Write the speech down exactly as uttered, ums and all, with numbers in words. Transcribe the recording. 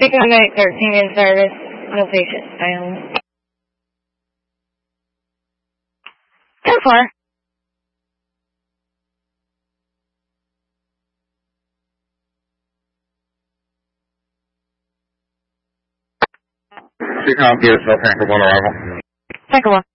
Beacon Night thirteen in service. No patient. Down. ten four. Beacon Night, yes, no tanker one arrival. Tanker one.